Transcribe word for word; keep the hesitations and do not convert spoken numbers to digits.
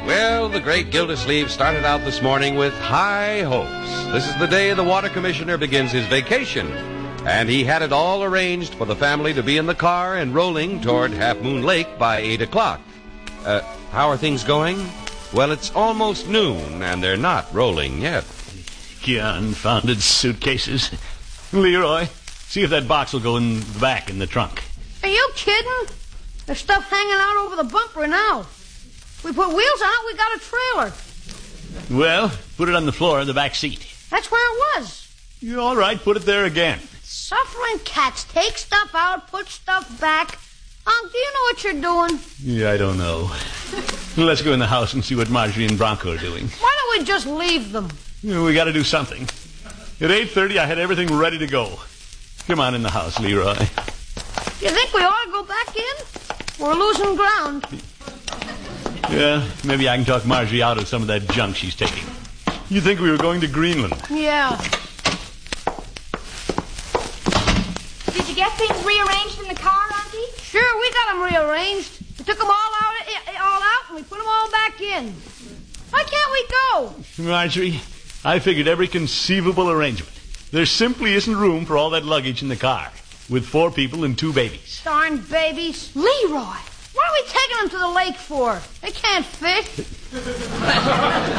Well, the great Gildersleeve started out this morning with high hopes. This is the day the water commissioner begins his vacation, and he had it all arranged for the family to be in the car and rolling toward Half Moon Lake by eight o'clock. Uh, how are things going? Well, it's almost noon, and they're not rolling yet. Confounded suitcases. Leroy, see if that box will go in the back in the trunk. Are you kidding? There's stuff hanging out over the bumper now. We put wheels on it, we got a trailer. Well, put it on the floor in the back seat. That's where it was. You're all right, put it there again. Suffering cats take stuff out, put stuff back. Unc, do you know what you're doing? Yeah, I don't know. Let's go in the house and see what Marjorie and Bronco are doing. Why don't we just leave them? Yeah, we got to do something. At eight thirty, I had everything ready to go. Come on in the house, Leroy. You think we ought to go back in? We're losing ground. Yeah, maybe I can talk Marjorie out of some of that junk she's taking. You think we were going to Greenland? Yeah. Did you get things rearranged in the car, Auntie? Sure, we got them rearranged. We took them all out, all out, and we put them all back in. Why can't we go? Marjorie, I figured every conceivable arrangement. There simply isn't room for all that luggage in the car, with four people and two babies. Darn babies. Leroy, what are we taking them to the lake for? They can't fish.